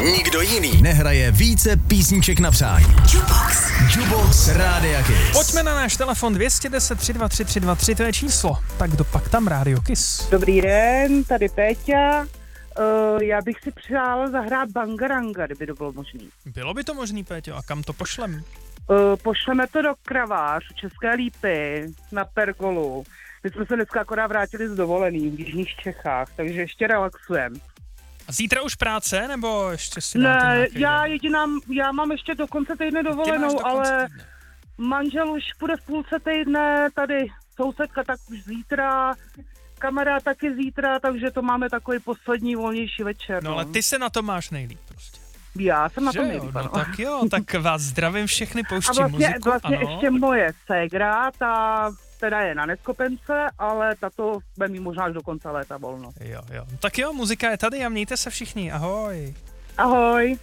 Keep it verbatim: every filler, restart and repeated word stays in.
Nikdo jiný nehraje více písniček na přání. Jukebox. Jukebox Rádia Kiss. Pojďme na náš telefon dva jedna nula tři dva tři tři dva tři, to je číslo. Tak dopak tam Rádio Kiss. Dobrý den, tady Péťa. Uh, já bych si přál zahrát Bangaranga, kdyby to bylo možný. Bylo by to možný, Péťo, a kam to pošlem? Uh, pošleme to do Kravář, České Lípy, na Pergolu. My jsme se dneska akorát vrátili z dovolený v jižních Čechách, takže ještě relaxujeme. A zítra už práce, nebo ještě si dáte Ne, nějaký já den? jediná, já mám ještě do konce týdne dovolenou, do konce ale týdne. manžel už půjde v půlce týdne, tady sousedka tak už zítra, kamarád taky zítra, takže to máme takový poslední volnější večer. No ale ty se na to máš nejlíp prostě. Já jsem na Že tom jo, nejlíp, no ano. tak jo, tak vás zdravím všechny, A pouštím vlastně, muziku, vlastně ano. ještě moje ségra, ta teda je na neskopence, ale tato bude mít možná až do konce léta volno. Jo, jo. Tak jo, muzika je tady a mějte se všichni, ahoj. Ahoj.